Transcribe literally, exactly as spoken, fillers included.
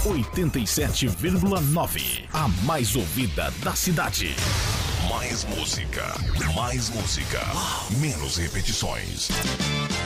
oitenta e sete vírgula nove. A mais ouvida da cidade. Mais música, mais música, menos repetições.